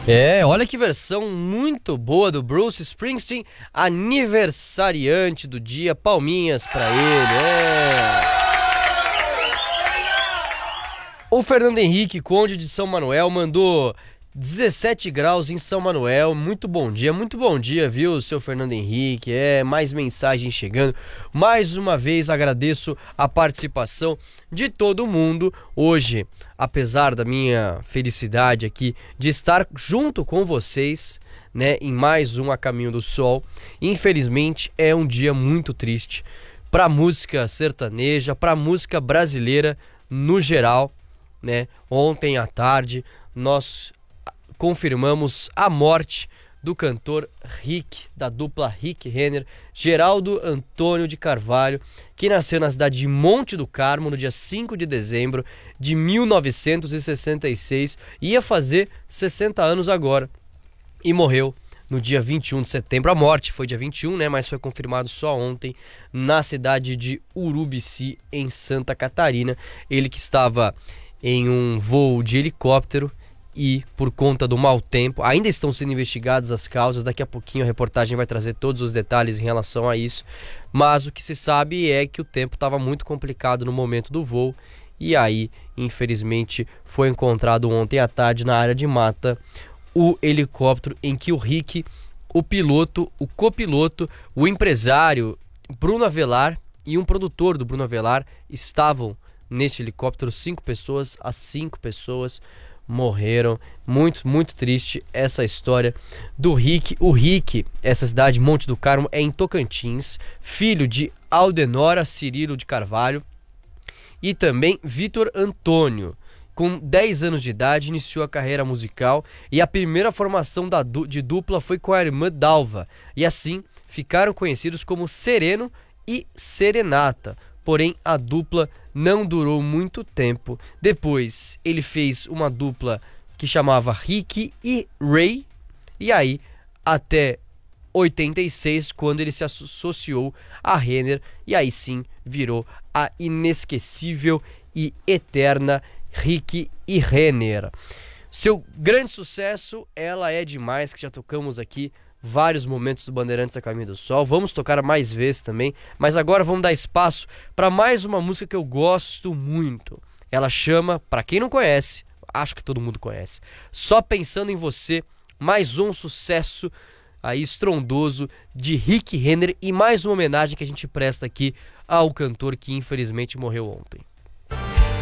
Olha que versão muito boa do Bruce Springsteen, aniversariante do dia, palminhas pra ele. O Fernando Henrique, conde de São Manuel, mandou 17 graus em São Manuel. Muito bom dia, viu, seu Fernando Henrique? Mais mensagem chegando. Mais uma vez agradeço a participação de todo mundo. Hoje, apesar da minha felicidade aqui de estar junto com vocês, né, em mais um A Caminho do Sol, infelizmente é um dia muito triste para a música sertaneja, para a música brasileira no geral, né? Ontem à tarde nós confirmamos a morte do cantor Rick, da dupla Rick Renner, Geraldo Antônio de Carvalho, que nasceu na cidade de Monte do Carmo no dia 5 de dezembro de 1966, ia fazer 60 anos agora, e morreu no dia 21 de setembro. A morte foi dia 21, né, mas foi confirmado só ontem, na cidade de Urubici, em Santa Catarina. Ele que estava em um voo de helicóptero e, por conta do mau tempo, ainda estão sendo investigadas as causas. Daqui a pouquinho a reportagem vai trazer todos os detalhes em relação a isso, mas o que se sabe é que o tempo estava muito complicado no momento do voo, e aí, infelizmente, foi encontrado ontem à tarde na área de mata o helicóptero em que o Rick, o piloto, o copiloto, o empresário Bruno Avelar e um produtor do Bruno Avelar estavam neste helicóptero. 5 pessoas, as 5 pessoas morreram. Muito, muito triste essa história do Rick. O Rick, essa cidade, Monte do Carmo, é em Tocantins, filho de Aldenora Cirilo de Carvalho e também Vitor Antônio. Com 10 anos de idade, iniciou a carreira musical e a primeira formação de dupla foi com a irmã Dalva, e assim ficaram conhecidos como Sereno e Serenata. Porém, a dupla não durou muito tempo. Depois, ele fez uma dupla que chamava Rick e Ray, e aí, até 86, quando ele se associou a Renner, e aí sim, virou a inesquecível e eterna Rick e Renner. Seu grande sucesso, Ela É Demais, que já tocamos aqui vários momentos do Bandeirantes A Caminho do Sol. Vamos tocar mais vezes também, mas agora vamos dar espaço para mais uma música que eu gosto muito. Ela chama, para quem não conhece, acho que todo mundo conhece, Só Pensando em Você. Mais um sucesso aí estrondoso de Rick Renner, e mais uma homenagem que a gente presta aqui ao cantor que infelizmente morreu ontem.